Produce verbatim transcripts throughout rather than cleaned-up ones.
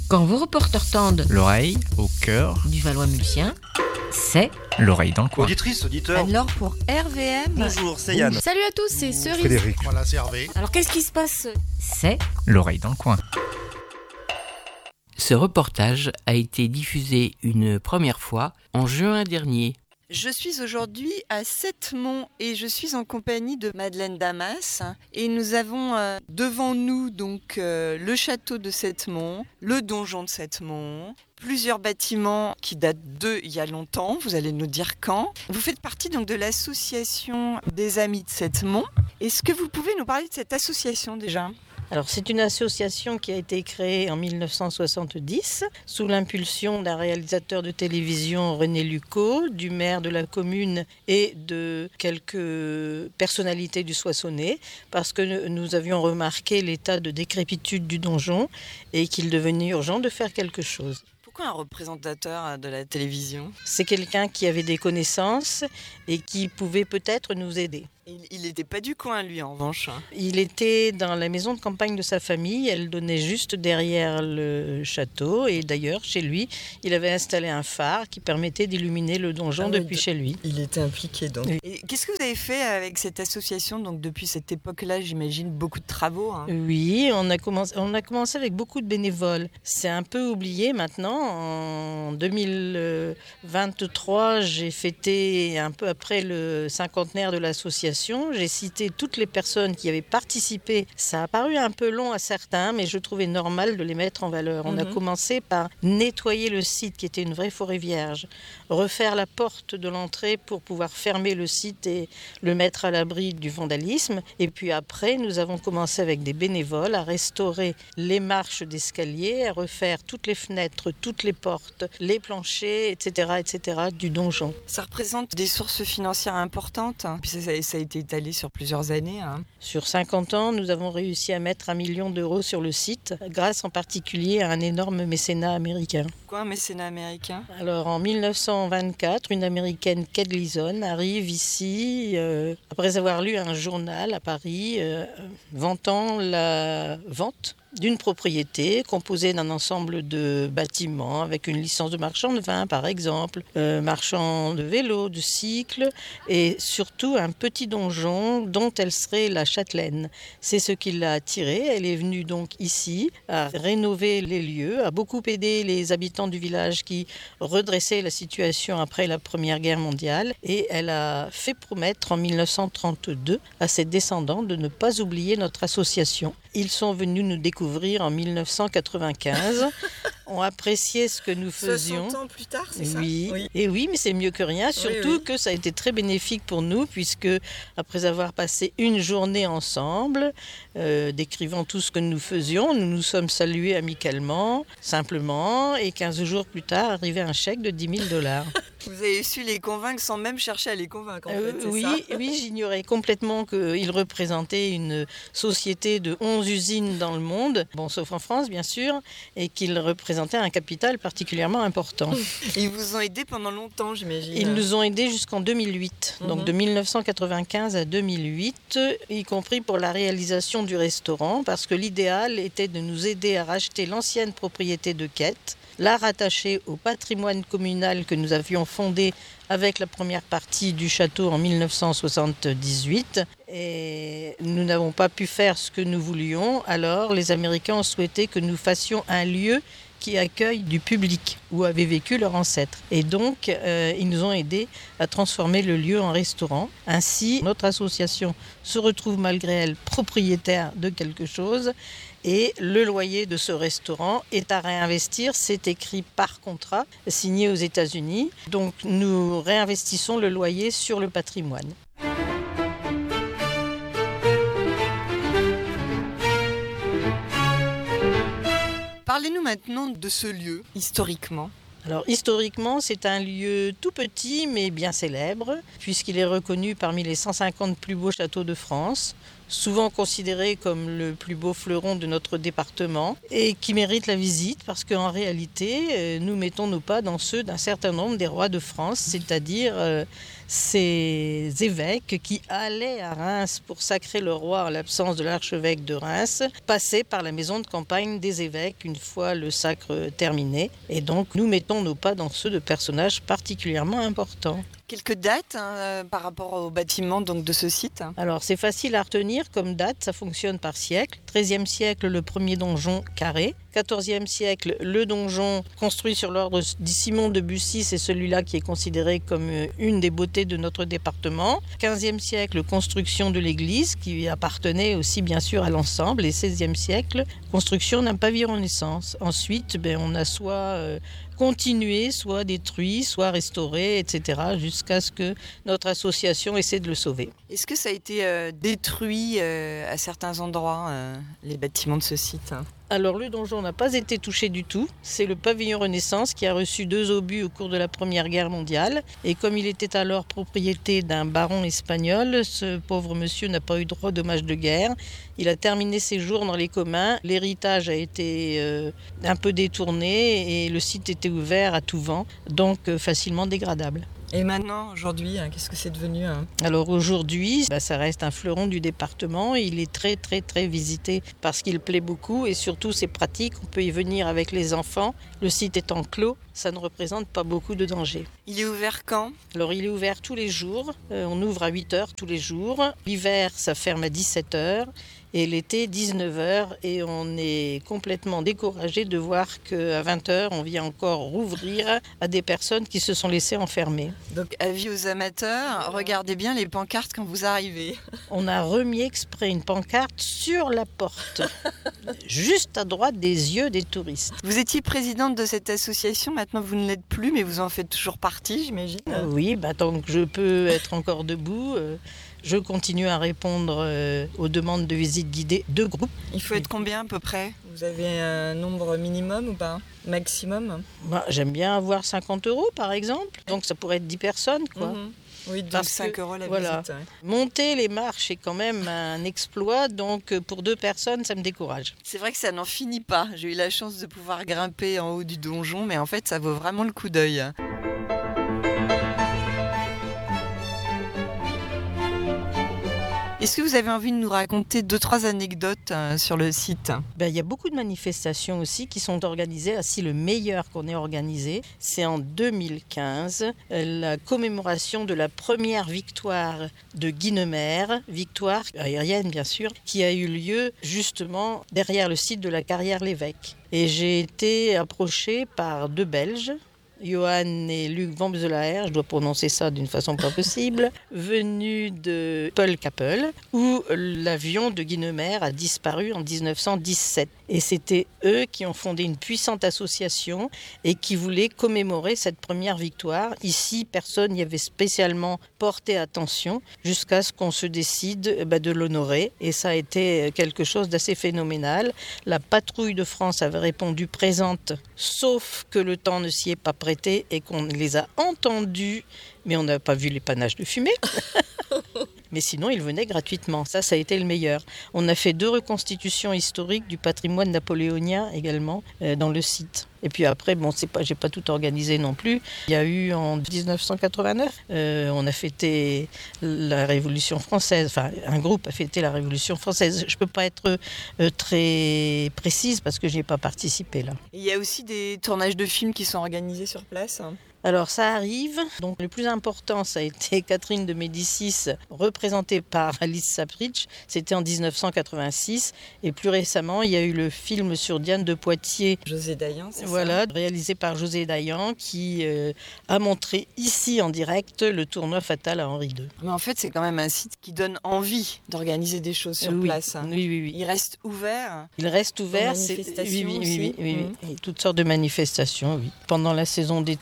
Quand vos reporters tendent L'oreille au cœur du Valois-Mulsien, c'est l'oreille dans le coin. Auditrice, auditeur. alors pour R V M. Bonjour, c'est Yann. Salut à tous, c'est Cerise. Frédéric. Voilà, c'est Hervé. Alors qu'est-ce qui se passe? C'est L'oreille dans le coin. Ce reportage a été diffusé une première fois en juin dernier. Je suis aujourd'hui à Sept-Monts et je suis en compagnie de Madeleine Damas et nous avons euh, devant nous donc euh, le château de Sept-Monts, le donjon de Sept-Monts, plusieurs bâtiments qui datent d'il y a longtemps, vous allez nous dire quand. Vous faites partie donc de l'association des Amis de Sept-Monts. Est-ce que vous pouvez nous parler de cette association déjà ? Alors, c'est une association qui a été créée en dix-neuf cent soixante-dix sous l'impulsion d'un réalisateur de télévision, René Lucot, du maire de la commune et de quelques personnalités du Soissonnais, parce que nous avions remarqué l'état de décrépitude du donjon et qu'il devenait urgent de faire quelque chose. Pourquoi un représentateur de la télévision ? C'est quelqu'un qui avait des connaissances et qui pouvait peut-être nous aider. Il n'était pas du coin, lui, en revanche. Il était dans la maison de campagne de sa famille. Elle donnait juste derrière le château. Et d'ailleurs, chez lui, il avait installé un phare qui permettait d'illuminer le donjon Ah oui, depuis de... chez lui. Il était impliqué, donc. Oui. Et qu'est-ce que vous avez fait avec cette association ? Donc, depuis cette époque-là, j'imagine beaucoup de travaux. Hein. Oui, on a, commencé, on a commencé avec beaucoup de bénévoles. C'est un peu oublié maintenant. En deux mille vingt-trois, j'ai fêté un peu après le cinquantenaire de l'association. J'ai cité toutes les personnes qui avaient participé. Ça a paru un peu long à certains, mais je trouvais normal de les mettre en valeur. On mm-hmm. a commencé par nettoyer le site qui était une vraie forêt vierge, refaire la porte de l'entrée pour pouvoir fermer le site et le mettre à l'abri du vandalisme. Et puis après, nous avons commencé avec des bénévoles à restaurer les marches d'escalier, à refaire toutes les fenêtres, toutes les portes, les planchers, et cetera, et cetera du donjon. Ça représente des sources financières importantes. Puis ça, ça, ça a été étalé sur plusieurs années. Hein. Sur cinquante ans, nous avons réussi à mettre un million d'euros sur le site, grâce en particulier à un énorme mécénat américain. Quoi, un mécénat américain ? Alors, en dix-neuf cent vingt-quatre, une américaine, Kate Leeson, arrive ici, euh, après avoir lu un journal à Paris, euh, vantant la vente d'une propriété composée d'un ensemble de bâtiments avec une licence de marchand de vin par exemple, euh, marchand de vélos, de cycles et surtout un petit donjon dont elle serait la châtelaine. C'est ce qui l'a attirée. Elle est venue donc ici à rénover les lieux, a beaucoup aidé les habitants du village qui redressaient la situation après la Première Guerre mondiale et elle a fait promettre en dix-neuf cent trente-deux à ses descendants de ne pas oublier notre association. Ils sont venus nous découvrir en dix-neuf cent quatre-vingt-quinze, ont apprécié ce que nous faisions. soixante ans plus tard, c'est oui. ça ? Oui. Et oui, mais c'est mieux que rien, surtout oui, oui. que ça a été très bénéfique pour nous, puisque après avoir passé une journée ensemble, euh, décrivant tout ce que nous faisions, nous nous sommes salués amicalement, simplement, et quinze jours plus tard, arrivait un chèque de dix mille dollars. Vous avez su les convaincre sans même chercher à les convaincre, en euh, fait, c'est oui, ça ? Oui, j'ignorais complètement qu'ils représentaient une société de onze usines dans le monde, bon, sauf en France, bien sûr, et qu'ils représentaient un capital particulièrement important. Ils vous ont aidés pendant longtemps, j'imagine. Ils nous ont aidés jusqu'en deux mille huit, mm-hmm. donc de dix-neuf cent quatre-vingt-quinze à deux mille huit, y compris pour la réalisation du restaurant, parce que l'idéal était de nous aider à racheter l'ancienne propriété de Quette, la rattacher au patrimoine communal que nous avions fondé avec la première partie du château en dix-neuf cent soixante-dix-huit. Et nous n'avons pas pu faire ce que nous voulions, alors les Américains ont souhaité que nous fassions un lieu qui accueille du public, où avaient vécu leurs ancêtres. Et donc, euh, ils nous ont aidés à transformer le lieu en restaurant. Ainsi, notre association se retrouve malgré elle propriétaire de quelque chose et le loyer de ce restaurant est à réinvestir. C'est écrit par contrat, signé aux États-Unis. Donc, nous réinvestissons le loyer sur le patrimoine. Parlez-nous maintenant de ce lieu, historiquement. Alors, historiquement, c'est un lieu tout petit, mais bien célèbre, puisqu'il est reconnu parmi les cent cinquante plus beaux châteaux de France. souvent considéré comme le plus beau fleuron de notre département et qui mérite la visite parce qu'en réalité, nous mettons nos pas dans ceux d'un certain nombre des rois de France, c'est-à-dire euh, ces évêques qui allaient à Reims pour sacrer le roi en l'absence de l'archevêque de Reims, passaient par la maison de campagne des évêques une fois le sacre terminé. Et donc nous mettons nos pas dans ceux de personnages particulièrement importants. Quelques dates hein, euh, par rapport au bâtiment donc, de ce site. Alors c'est facile à retenir comme date, ça fonctionne par siècle. treizième siècle, le premier donjon carré. quatorzième siècle, le donjon construit sur l'ordre de Simon de Bussy, c'est celui-là qui est considéré comme une des beautés de notre département. quinzième siècle, construction de l'église qui appartenait aussi bien sûr à l'ensemble. Et seizième siècle, construction d'un pavillon Renaissance. Ensuite, ben, on a soit euh, continué, soit détruit, soit restauré, et cetera jusqu'à ce que notre association essaie de le sauver. Est-ce que ça a été euh, détruit euh, à certains endroits, euh, les bâtiments de ce site ? Alors le donjon n'a pas été touché du tout. C'est le pavillon Renaissance qui a reçu deux obus au cours de la Première Guerre mondiale. Et comme il était alors propriété d'un baron espagnol, ce pauvre monsieur n'a pas eu droit aux dommages de guerre. Il a terminé ses jours dans les communs. L'héritage a été euh, un peu détourné et le site était ouvert à tout vent, donc euh, facilement dégradable. Et maintenant, aujourd'hui, hein, qu'est-ce que c'est devenu hein Alors aujourd'hui, bah, ça reste un fleuron du département. Il est très très très visité parce qu'il plaît beaucoup et surtout c'est pratique. On peut y venir avec les enfants. Le site étant clos, ça ne représente pas beaucoup de danger. Il est ouvert quand ? Alors il est ouvert tous les jours. Euh, on ouvre à huit heures tous les jours. L'hiver, ça ferme à dix-sept heures. Et l'été, dix-neuf heures, et on est complètement découragé de voir qu'à vingt heures, on vient encore rouvrir à des personnes qui se sont laissées enfermer. Donc, avis aux amateurs, regardez bien les pancartes quand vous arrivez. On a remis exprès une pancarte sur la porte, juste à droite des yeux des touristes. Vous étiez présidente de cette association, maintenant vous ne l'êtes plus, mais vous en faites toujours partie, j'imagine. Euh, oui, bah, tant que je peux être encore debout... Euh, Je continue à répondre euh, aux demandes de visite guidée de groupe. Il faut être combien à peu près ? Vous avez un nombre minimum ou pas ? Maximum ? Bah, j'aime bien avoir cinquante euros par exemple, donc ça pourrait être dix personnes quoi. Mmh. Oui, donc Parce cinq que, euros la voilà, visite. Ouais. Monter les marches est quand même un exploit, donc pour deux personnes ça me décourage. C'est vrai que ça n'en finit pas. J'ai eu la chance de pouvoir grimper en haut du donjon, mais en fait ça vaut vraiment le coup d'œil. Est-ce que vous avez envie de nous raconter deux, trois anecdotes euh, sur le site ? Ben, il y a beaucoup de manifestations aussi qui sont organisées. Ah, si le meilleur qu'on ait organisé, c'est en deux mille quinze, euh, la commémoration de la première victoire de Guinemer, victoire aérienne bien sûr, qui a eu lieu justement derrière le site de la carrière Lévesque. Et j'ai été approchée par deux Belges, Johan et Luc Van Beuzelaer, je dois prononcer ça d'une façon pas possible, venus de Peul-Capel, où l'avion de Guinemer a disparu en dix-neuf cent dix-sept. Et c'était eux qui ont fondé une puissante association et qui voulaient commémorer cette première victoire. Ici, personne n'y avait spécialement porté attention jusqu'à ce qu'on se décide bah, de l'honorer. Et ça a été quelque chose d'assez phénoménal. La patrouille de France avait répondu présente, sauf que le temps ne s'y est pas prêté et qu'on les a entendus, mais on n'a pas vu les panaches de fumée. Mais sinon, ils venaient gratuitement. Ça, ça a été le meilleur. On a fait deux reconstitutions historiques du patrimoine napoléonien également euh, dans le site. Et puis après, bon, c'est pas, j'ai pas tout organisé non plus. Il y a eu en dix-neuf cent quatre-vingt-neuf, euh, on a fêté la Révolution française. Enfin, un groupe a fêté la Révolution française. Je peux pas être euh, très précise parce que je n'y ai pas participé là. Et il y a aussi des tournages de films qui sont organisés sur place. Alors ça arrive. Donc le plus important, ça a été Catherine de Médicis, représentée par Alice Sapritch. C'était en dix-neuf cent quatre-vingt-six. Et plus récemment, il y a eu le film sur Diane de Poitiers. José Dayan, c'est voilà, ça ? Réalisé par José Dayan, qui euh, a montré ici en direct le tournoi fatal à Henri deux. Mais en fait, c'est quand même un site qui donne envie d'organiser des choses sur oui. place. Oui, oui, oui. Il reste ouvert. Il reste ouvert. C'est... Oui, oui, oui, oui, oui, mmh. oui. Et toutes sortes de manifestations, oui. Pendant la saison d'été, il y a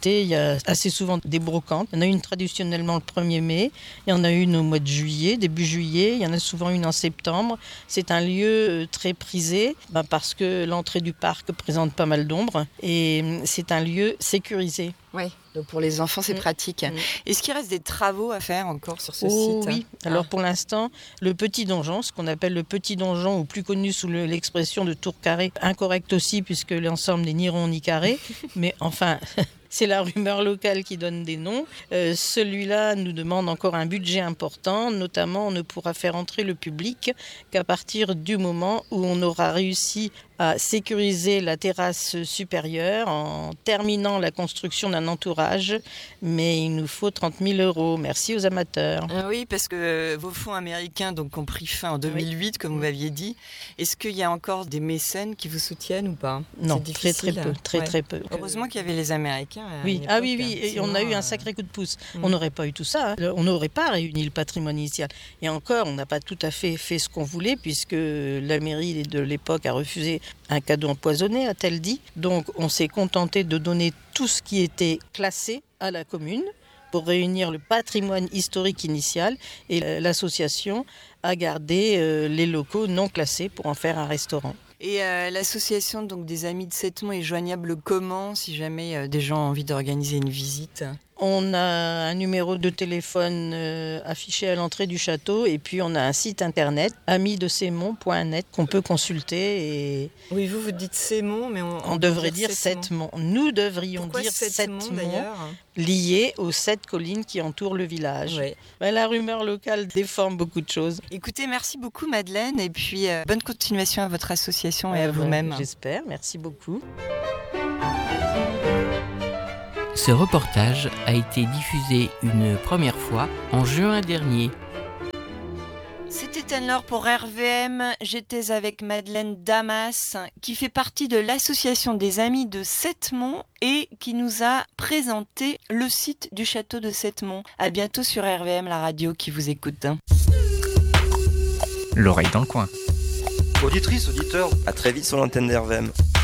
a assez souvent des brocantes. Il y en a une traditionnellement le premier mai, il y en a une au mois de juillet, début juillet, il y en a souvent une en septembre. C'est un lieu très prisé ben parce que l'entrée du parc présente pas mal d'ombre et c'est un lieu sécurisé. Oui, donc pour les enfants, c'est mmh. pratique. Mmh. Est-ce qu'il reste des travaux à faire encore sur ce oh, site ? Oui, alors ah. pour l'instant, le petit donjon, ce qu'on appelle le petit donjon, ou plus connu sous le, l'expression de tour carré, incorrect aussi puisque l'ensemble n'est ni rond ni carré, mais enfin... C'est la rumeur locale qui donne des noms. Euh, celui-là nous demande encore un budget important. Notamment, on ne pourra faire entrer le public qu'à partir du moment où on aura réussi à sécuriser la terrasse supérieure en terminant la construction d'un entourage. Mais il nous faut trente mille euros. Merci aux amateurs. Ah oui, parce que vos fonds américains donc, ont pris fin en deux mille huit, oui. comme vous m'aviez dit. Est-ce qu'il y a encore des mécènes qui vous soutiennent ou pas ? Non, très très peu. Très, ouais. très peu. Heureusement qu'il y avait les Américains. Oui, ah oui, oui, et on a eu un sacré coup de pouce. Mmh. On n'aurait pas eu tout ça, hein. On n'aurait pas réuni le patrimoine initial. Et encore, on n'a pas tout à fait fait ce qu'on voulait, puisque la mairie de l'époque a refusé un cadeau empoisonné, a-t-elle dit. Donc, on s'est contenté de donner tout ce qui était classé à la commune pour réunir le patrimoine historique initial. Et l'association a gardé euh, les locaux non classés pour en faire un restaurant. Et euh, l'association donc, des Amis de Sept-Monts est joignable comment si jamais euh, des gens ont envie d'organiser une visite ? On a un numéro de téléphone euh, affiché à l'entrée du château et puis on a un site internet amis de sept-monts point net qu'on peut consulter. Et oui, vous vous dites Sept-Monts, mais on, on, on devrait dire Sept-Monts. Nous devrions Pourquoi dire Sept-Monts d'ailleurs, liés aux sept collines qui entourent le village. Oui. Ben, la rumeur locale déforme beaucoup de choses. Écoutez, merci beaucoup Madeleine et puis euh, bonne continuation à votre association et euh, à vous-même. J'espère, merci beaucoup. Ce reportage a été diffusé une première fois en juin dernier. C'était Anne-Laure pour R V M. J'étais avec Madeleine Damas, qui fait partie de l'association des Amis de Sept-Monts et qui nous a présenté le site du château de Sept-Monts. À bientôt sur R V M, la radio qui vous écoute. L'oreille dans le coin. Auditrice, auditeur, à très vite sur l'antenne d'R V M.